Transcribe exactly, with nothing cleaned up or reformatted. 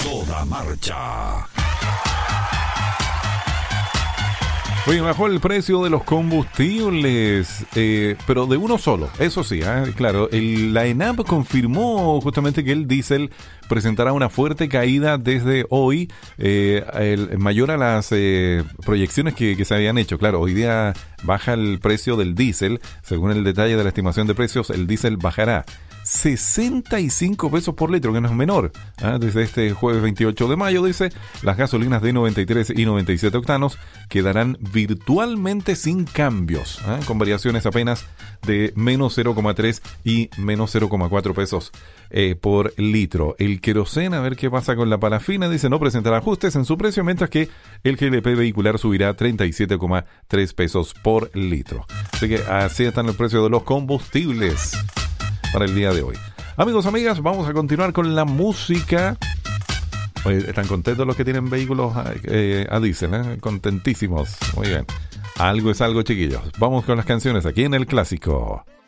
toda marcha. Oye, bajó el precio de los combustibles, eh, pero de uno solo, eso sí, ¿eh? Claro, el, la ENAP confirmó justamente que el diésel presentará una fuerte caída desde hoy, eh, el, mayor a las eh, proyecciones que, que se habían hecho. Claro, hoy día baja el precio del diésel, según el detalle de la estimación de precios, el diésel bajará sesenta y cinco pesos por litro, que no es menor. ¿Ah? Desde este jueves veintiocho de mayo, dice, las gasolinas de noventa y tres y noventa y siete octanos quedarán virtualmente sin cambios, ¿ah? Con variaciones apenas de menos cero coma tres y menos cero coma cuatro pesos eh, por litro. El queroseno, a ver qué pasa con la parafina, dice, no presentará ajustes en su precio, mientras que el G L P vehicular subirá treinta y siete coma tres pesos por litro. Así que así están el precio de los combustibles para el día de hoy. Amigos, amigas, vamos a continuar con la música. Oye, están contentos los que tienen vehículos eh, a diésel, ¿eh? Contentísimos. Muy bien. Algo es algo, chiquillos. Vamos con las canciones aquí en El Clásico.